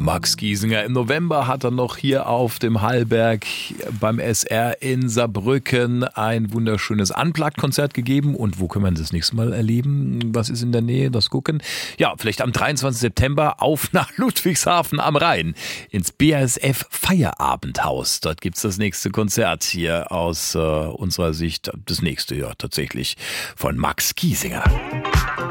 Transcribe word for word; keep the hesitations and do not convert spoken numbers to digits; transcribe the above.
Max Giesinger. Im November hat er noch hier auf dem Hallberg beim S R in Saarbrücken ein wunderschönes Unplugged-Konzert gegeben. Und wo können wir das nächste Mal erleben? Was ist in der Nähe? Das gucken. Ja, vielleicht am dreiundzwanzigsten September auf nach Ludwigshafen am Rhein ins B A S F Feierabendhaus. Dort gibt's das nächste Konzert hier aus äh, unserer Sicht. Das nächste, ja, tatsächlich von Max Giesinger.